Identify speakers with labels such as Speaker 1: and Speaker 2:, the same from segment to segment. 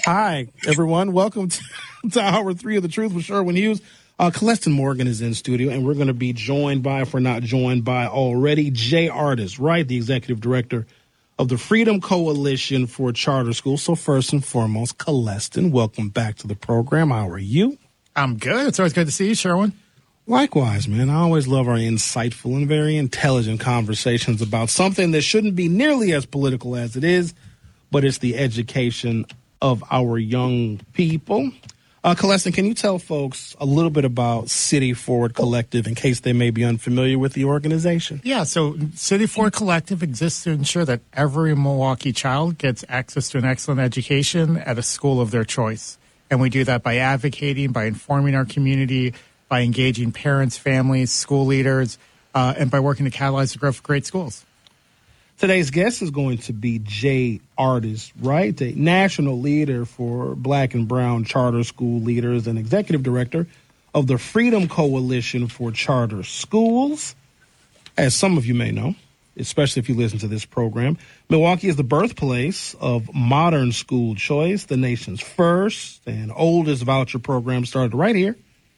Speaker 1: Hi, everyone. Welcome to Hour 3 of The Truth with Sherwin Hughes. Celestin Morgan is in studio, and we're going to be joined by, if we're not joined by already, Jay Artis, right, the executive director of the Freedom Coalition for Charter Schools. So first and foremost, Celestin, welcome back to the program. How are you?
Speaker 2: I'm good. It's always good to see you, Sherwin.
Speaker 1: Likewise, man. I always love our insightful and very intelligent conversations about something that shouldn't be nearly as political as it is, but it's the education of our young people. Celestin, can you tell folks a little bit about City Forward Collective in case they may be unfamiliar with the organization?
Speaker 2: Yeah, so City Forward Collective exists to ensure that every Milwaukee child gets access to an excellent education at a school of their choice. And we do that by advocating, by informing our community, by engaging parents, families, school leaders, and by working to catalyze the growth of great schools.
Speaker 1: Today's guest is going to be Jay Artis, right? A national leader for Black and Brown charter school leaders and executive director of the Freedom Coalition for Charter Schools. As some of you may know, especially if you listen to this program, Milwaukee is the birthplace of modern school choice. The nation's first and oldest voucher program started right here.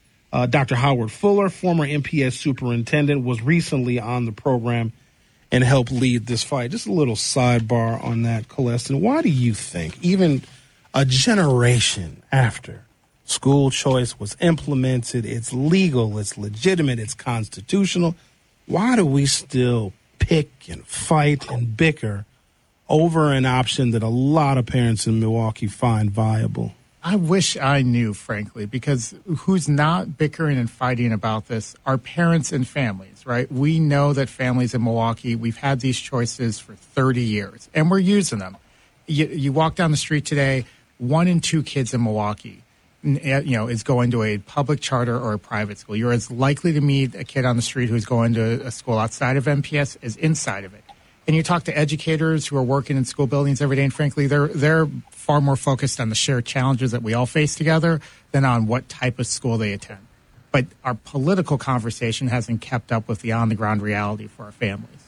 Speaker 1: Dr. Howard Fuller, former MPS superintendent, was recently on the program and help lead this fight. Just a little sidebar on that, Celestin. Why do you think, even a generation after school choice was implemented, it's legal, it's legitimate, it's constitutional, why do we still pick and fight and bicker over an option that a lot of parents in Milwaukee find viable?
Speaker 2: I wish I knew, frankly, because who's not bickering and fighting about this are parents and families, right? We know that families in Milwaukee, we've had these choices for 30 years, and we're using them. You walk down the street today, 1 in 2 kids in Milwaukee, is going to a public charter or a private school. You're as likely to meet a kid on the street who's going to a school outside of MPS as inside of it. And you talk to educators who are working in school buildings every day, and frankly, they're far more focused on the shared challenges that we all face together than on what type of school they attend. But our political conversation hasn't kept up with the on-the-ground reality for our families.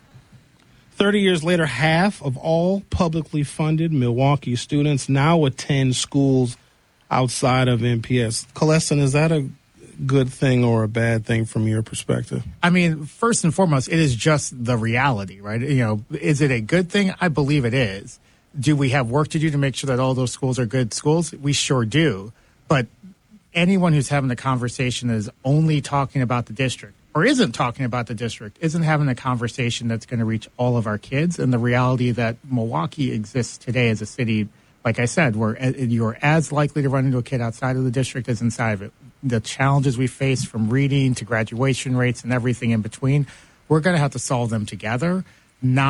Speaker 1: 30 years later, half of all publicly funded Milwaukee students now attend schools outside of MPS. Celestin, is that a good thing or a bad thing from your perspective?
Speaker 2: I mean, first and foremost, it is just the reality, right? Is it a good thing? I believe it is. Do we have work to do to make sure that all those schools are good schools? We sure do. But anyone who's having a conversation that is only talking about the district or isn't talking about the district isn't having a conversation that's going to reach all of our kids. And the reality that Milwaukee exists today as a city, like I said, where you're as likely to run into a kid outside of the district as inside of it. The challenges we face from reading to graduation rates and everything in between, we're going to have to solve them together, not